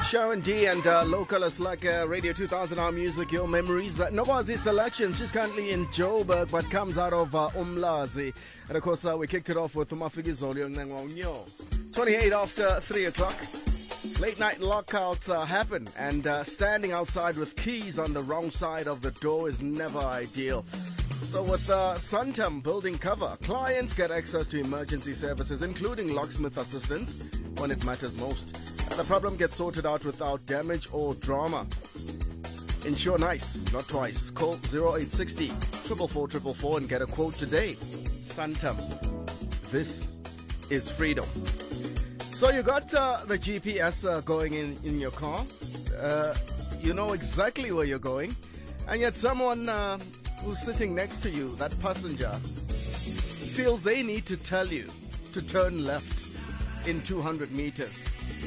Sharon D and Localist like Radio 2000 Our Music, Your Memories. Nokwazi selection. She's currently in Joburg but comes out of Umlazi. And of course, we kicked it off with Umafigizolio Ngwanyo. 28 after 3 o'clock. Late night lockouts happen, and standing outside with keys on the wrong side of the door is never ideal. So with Santam building cover, clients get access to emergency services, including locksmith assistance when it matters most. And the problem gets sorted out without damage or drama. Insure nice, not twice. Call 0860 444 and get a quote today. Santam. This is freedom. So you got the GPS going in your car. You know exactly where you're going. And yet someone who's sitting next to you, that passenger, feels they need to tell you to turn left in 200 meters.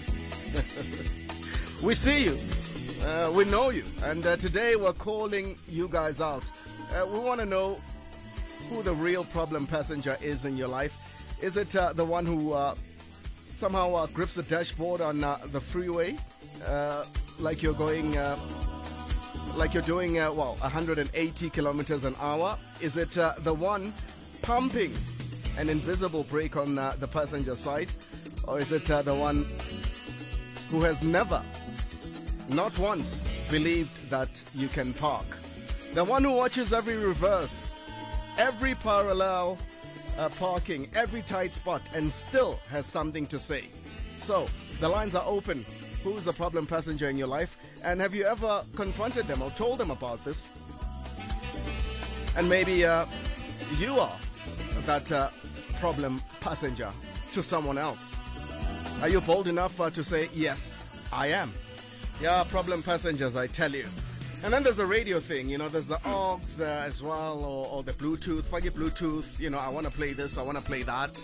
We see you. We know you. And today we're calling you guys out. We want to know who the real problem passenger is in your life. Is it the one who somehow grips the dashboard on the freeway like you're going... like you're doing, 180 kilometers an hour? Is it the one pumping an invisible brake on the passenger side? Or is it the one who has never, not once, believed that you can park? The one who watches every reverse, every parallel parking, every tight spot, and still has something to say. So, the lines are open. Who's the problem passenger in your life? And have you ever confronted them or told them about this? And maybe you are that problem passenger to someone else. Are you bold enough to say, yes, I am? Yeah, problem passengers, I tell you. And then there's the radio thing, there's the AUX as well, or the Bluetooth, forget Bluetooth, I want to play this, I want to play that.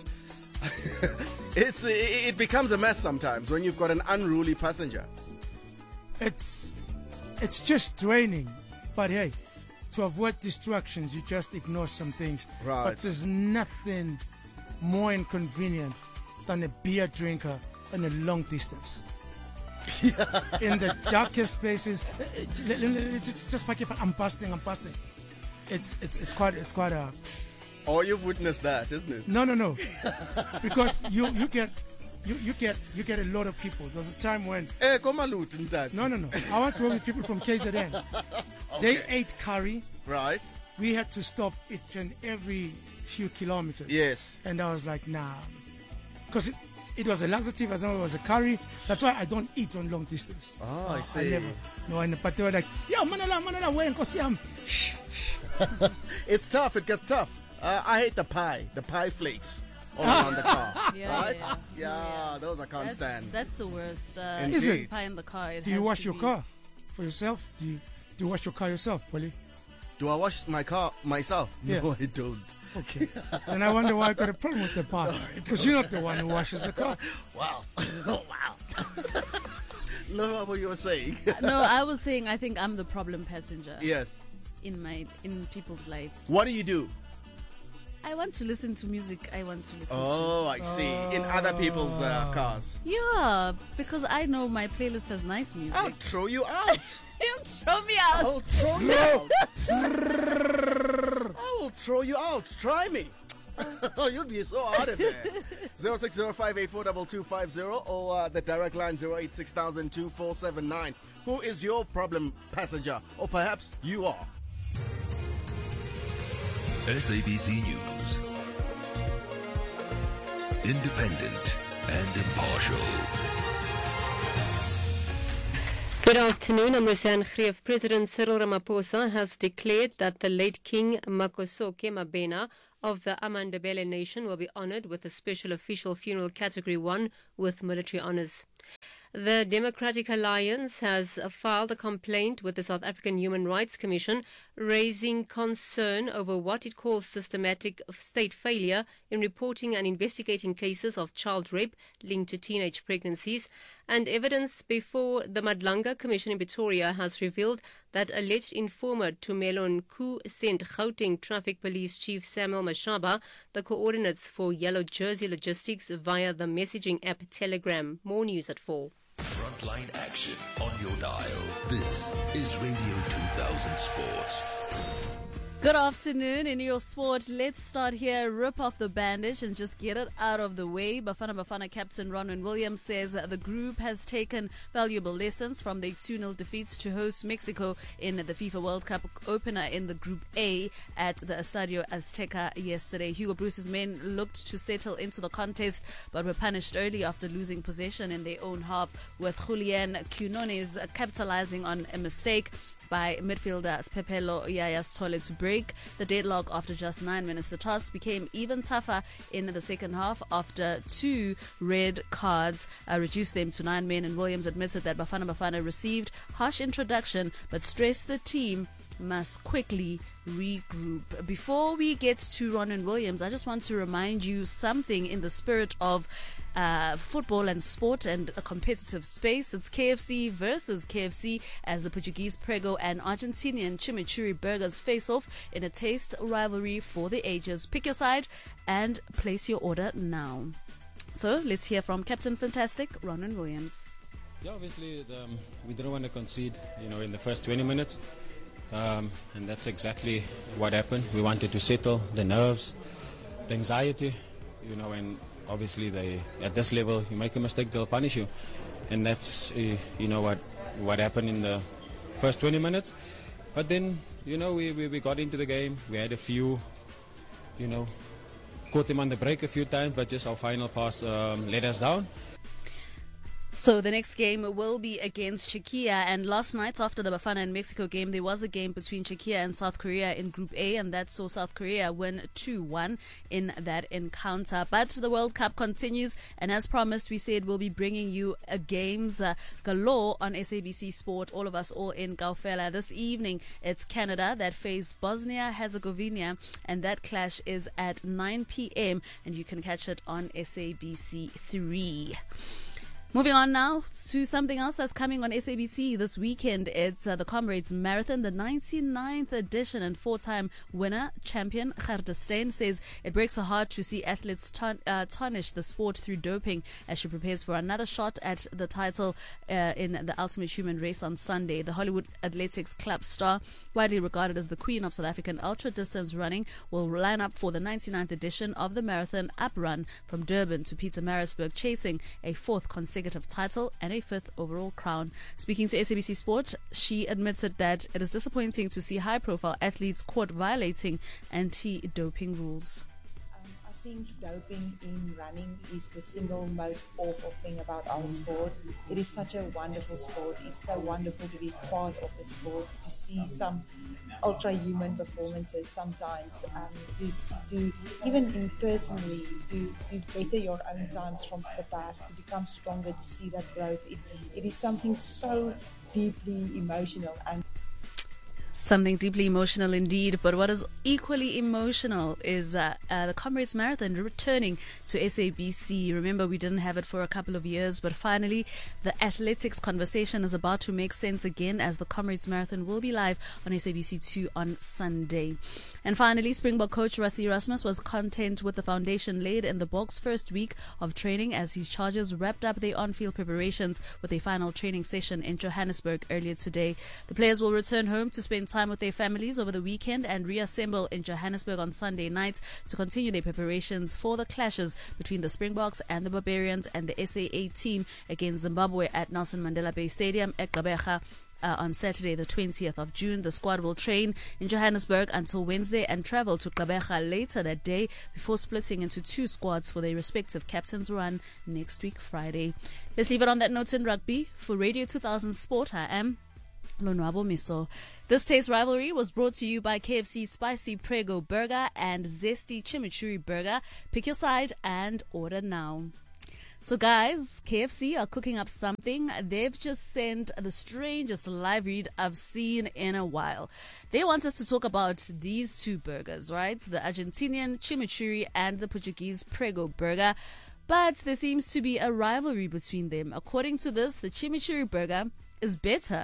It becomes a mess sometimes when you've got an unruly passenger. It's just draining, but hey, to avoid distractions, you just ignore some things. Right. But there's nothing more inconvenient than a beer drinker in a long distance. In the darkest spaces, just like if I'm busting. It's quite a. Oh, you've witnessed that, isn't it? No. Because you get a lot of people. There was a time when... No. I want to work with people from KZN. Okay. They ate curry. Right. We had to stop each and every few kilometers. Yes. And I was like, nah. Because it was a laxative. I thought it was a curry. That's why I don't eat on long distance. Oh, I see. I never. No, but they were like, yo, manala, where Nkosiam? It's tough. It gets tough. I hate the pie flakes all around the car. Right? Yeah, those I can't stand. That's the worst. Is it? Pie in the car. Do you wash your car for yourself? Do you wash your car yourself, Polly? Do I wash my car myself? Yeah. No, I don't. Okay. And I wonder why I got a problem with the pie. Because you're not the one who washes the car. Wow. Wow. Look what you were saying. No, I was saying I think I'm the problem passenger. Yes. In people's lives. What do you do? I want to listen to music. I want to listen to. Oh, I see. In other people's cars. Yeah, because I know my playlist has nice music. I'll throw you out. You'll throw me out. I'll throw you out. I will throw you out. Try me. You'd be so out of there. 0605842250 or the direct line 0860002479. Who is your problem passenger? Or perhaps you are. SABC News. Independent and impartial. Good afternoon. I'm Roseanne Greef. President Cyril Ramaphosa has declared that the late King Makosoke Mabena of the Amandebele Nation will be honored with a special official funeral category 1 with military honors. The Democratic Alliance has filed a complaint with the South African Human Rights Commission raising concern over what it calls systematic state failure in reporting and investigating cases of child rape linked to teenage pregnancies. And evidence before the Madlanga Commission in Pretoria has revealed that alleged informer Tumelo Nku sent Gauteng Traffic Police Chief Samuel Mashaba the coordinates for Yellow Jersey Logistics via the messaging app Telegram. More news at 4. frontline action on your dial. This is Radio 2000 Sports. Good afternoon. In your sport, let's start here. Rip off the bandage and just get it out of the way. Bafana captain Ronwen Williams says the group has taken valuable lessons from their 2-0 defeats to host Mexico in the FIFA World Cup opener in the Group A at the Estadio Azteca yesterday. Hugo Bruce's men looked to settle into the contest but were punished early after losing possession in their own half, with Julian Quinones capitalizing on a mistake by midfielder Pepelo Yayas Tole to break the deadlock after just 9 minutes. The task became even tougher in the second half after 2 red cards reduced them to 9 men, and Williams admitted that Bafana received harsh introduction but stressed the team must quickly regroup. Before we get to Ronwen Williams, I just want to remind you something in the spirit of football and sport and a competitive space. It's KFC versus KFC as the Portuguese Prego and Argentinian Chimichurri burgers face off in a taste rivalry for the ages. Pick your side and place your order now. So let's hear from Captain Fantastic, Ronwen Williams. Yeah, obviously we didn't want to concede, in the first 20 minutes. And that's exactly what happened. We wanted to settle the nerves, the anxiety, and obviously at this level, you make a mistake, they'll punish you. And that's, what happened in the first 20 minutes. But then, we got into the game. We had a few, caught them on the break a few times, but just our final pass let us down. So the next game will be against Czechia, and last night after the Bafana and Mexico game, there was a game between Czechia and South Korea in Group A, and that saw South Korea win 2-1 in that encounter. But the World Cup continues, and as promised, we said we'll be bringing you games galore on SABC Sport. All of us all in Gaufela. This evening, it's Canada that face Bosnia-Herzegovina, and that clash is at 9 p.m., and you can catch it on SABC 3. Moving on now to something else that's coming on SABC this weekend. It's the Comrades Marathon, the 99th edition, and 4-time winner, champion Gerda Steyn says it breaks her heart to see athletes tarnish the sport through doping as she prepares for another shot at the title in the Ultimate Human Race on Sunday. The Hollywood Athletics Club star, widely regarded as the queen of South African ultra-distance running, will line up for the 99th edition of the marathon up run from Durban to Pietermaritzburg, chasing a 4th consecutive title and a 5th overall crown. Speaking to SABC Sport, she admitted that it is disappointing to see high-profile athletes caught violating anti-doping rules. I think doping in running is the single most awful thing about our sport. It is such a wonderful sport. It's so wonderful to be part of the sport, to see some ultra-human performances sometimes, to even in personally, to better your own times from the past, to become stronger, to see that growth. It is something so deeply emotional and something deeply emotional indeed. But what is equally emotional is the Comrades Marathon returning to SABC. Remember, we didn't have it for a couple of years, but finally the athletics conversation is about to make sense again, as the Comrades Marathon will be live on SABC2 on Sunday. And finally, Springbok coach Rassie Erasmus was content with the foundation laid in the Bok's first week of training as his Chargers wrapped up their on-field preparations with a final training session in Johannesburg earlier today. The players will return home to spend time with their families over the weekend and reassemble in Johannesburg on Sunday night to continue their preparations for the clashes between the Springboks and the Barbarians and the SAA team against Zimbabwe at Nelson Mandela Bay Stadium at Gqeberha. On Saturday, the 20th of June, the squad will train in Johannesburg until Wednesday and travel to Gqeberha later that day before splitting into 2 squads for their respective captain's run next week, Friday. Let's leave it on that note in rugby. For Radio 2000 Sport, I am Lonwabo Miso. This taste rivalry was brought to you by KFC Spicy Prego Burger and Zesty Chimichurri Burger. Pick your side and order now. So guys, KFC are cooking up something. They've just sent the strangest live read I've seen in a while. They want us to talk about these 2 burgers, right? The Argentinian Chimichurri and the Portuguese Prego Burger. But there seems to be a rivalry between them. According to this, the Chimichurri Burger is better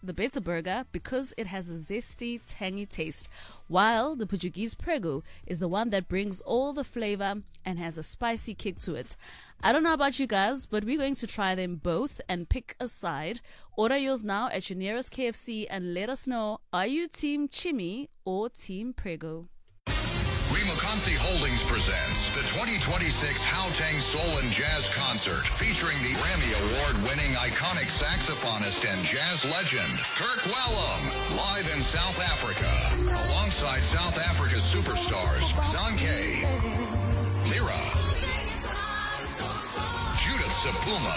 the Better Burger, because it has a zesty, tangy taste, while the Portuguese Prego is the one that brings all the flavor and has a spicy kick to it. I don't know about you guys, but we're going to try them both and pick a side. Order yours now at your nearest KFC and let us know, are you Team Chimmy or Team Prego? Remocansi Holdings presents the 2026 Gauteng Soul and Jazz Concert, featuring the Grammy Award-winning iconic saxophonist and jazz legend, Kirk Whalum, live in South Africa, alongside South Africa's superstars, Sankey, Lira, Judith Sapuma,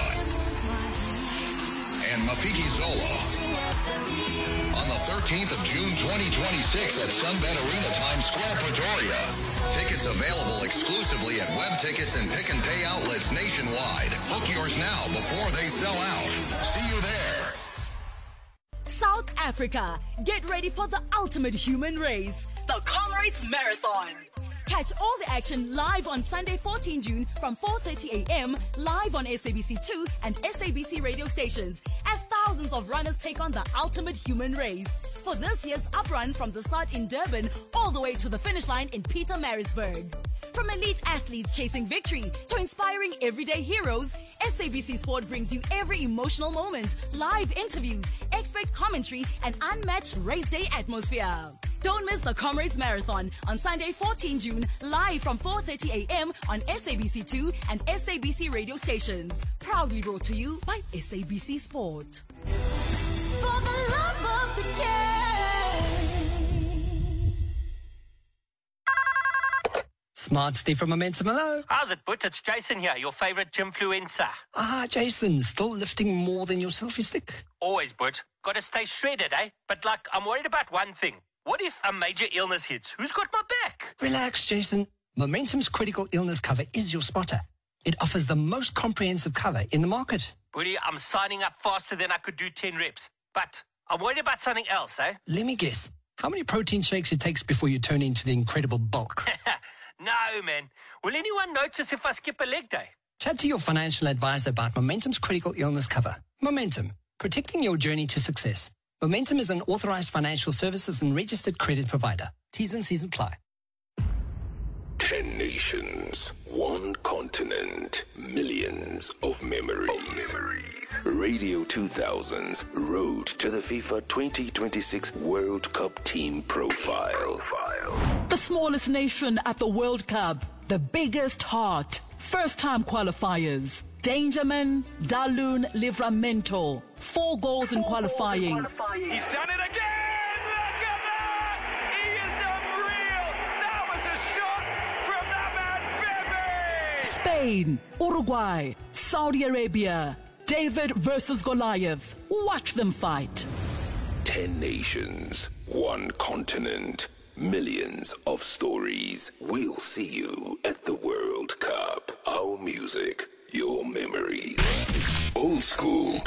and Mafiki Zolo. On the 13th of June 2026 at Sunbet Arena, Times Square, Pretoria. Tickets available exclusively at web tickets and pick and pay outlets nationwide. Book yours now before they sell out. See you there. South Africa, get ready for the ultimate human race, the Comrades Marathon. Catch all the action live on Sunday, 14 June from 4:30 a.m. live on SABC2 and SABC radio stations as thousands of runners take on the ultimate human race. For this year's uprun from the start in Durban all the way to the finish line in Pietermaritzburg. From elite athletes chasing victory to inspiring everyday heroes, SABC Sport brings you every emotional moment, live interviews, expert commentary, and unmatched race day atmosphere. Don't miss the Comrades Marathon on Sunday, 14 June, live from 4:30 a.m. on SABC2 and SABC radio stations. Proudly brought to you by SABC Sport. For the love of the game. Smart Steve from Momentum, hello. How's it, But? It's Jason here, your favorite gymfluencer. Jason, still lifting more than your selfie stick? Always, But. Gotta stay shredded, eh? But, I'm worried about one thing. What if a major illness hits? Who's got my back? Relax, Jason. Momentum's critical illness cover is your spotter. It offers the most comprehensive cover in the market. Buddy, I'm signing up faster than I could do 10 reps. But I'm worried about something else, eh? Let me guess. How many protein shakes it takes before you turn into the incredible bulk? No, man. Will anyone notice if I skip a leg day? Chat to your financial advisor about Momentum's critical illness cover. Momentum, protecting your journey to success. Momentum is an authorized financial services and registered credit provider. T's and C's apply. 10 nations, 1 continent, millions of memories. Radio 2000's Road to the FIFA 2026 World Cup Team Profile. The smallest nation at the World Cup, the biggest heart, first-time qualifiers. Dangerman, Dalun, Livramento. 4 goals in qualifying. He's done it again! Look at that! He is unreal! That was a shot from that man, Bebe! Spain, Uruguay, Saudi Arabia. David versus Goliath. Watch them fight. 10 nations, 1 continent, millions of stories. We'll see you at the World Cup. Our music, your memories. Old school.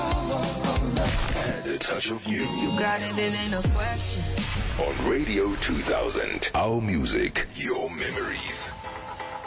And a touch of new. You got it, it ain't a question. On Radio 2000, our music, your memories.